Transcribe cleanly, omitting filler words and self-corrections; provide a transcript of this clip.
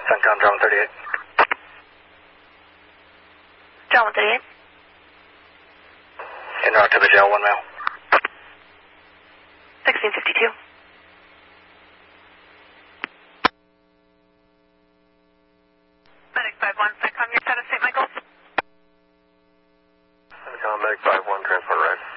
CENTCOM, John 138. John 138. In route to the jail, 1 mile. 1652. Medic 5-1, CENTCOM, you're out of St. Michael. CENTCOM, Medic 5-1, transport right.